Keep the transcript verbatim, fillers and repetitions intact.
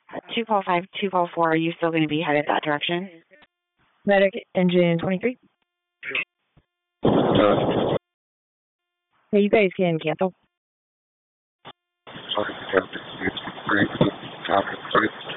two call five, two call four. Are you still going to be headed that direction? Medic engine twenty-three. Uh, Hey, you guys can cancel. sorry, Captain. It's great. Copy.